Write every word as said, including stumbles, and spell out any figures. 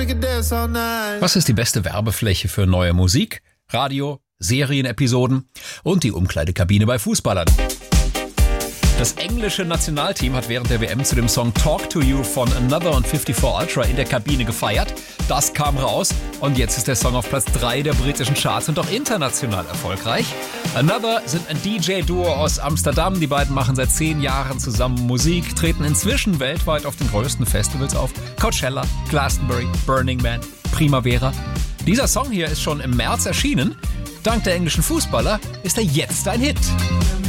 Was ist die beste Werbefläche für neue Musik, Radio, Serienepisoden und die Umkleidekabine bei Fußballern? Das englische Nationalteam hat während der W M zu dem Song Talk to You von Another und fifty-four Ultra in der Kabine gefeiert. Das kam raus und jetzt ist der Song auf Platz drei der britischen Charts und auch international erfolgreich. Another sind ein D J-Duo aus Amsterdam. Die beiden machen seit zehn Jahren zusammen Musik, treten inzwischen weltweit auf den größten Festivals auf. Coachella, Glastonbury, Burning Man, Primavera. Dieser Song hier ist schon im März erschienen. Dank der englischen Fußballer ist er jetzt ein Hit.